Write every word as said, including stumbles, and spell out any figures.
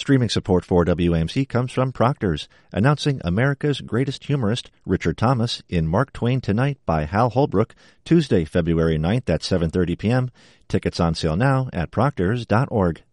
Streaming support for W A M C comes from Proctor's, announcing America's Greatest Humorist, Richard Thomas, in Mark Twain Tonight by Hal Holbrook, Tuesday, February ninth at seven thirty p.m. Tickets on sale now at proctors dot org.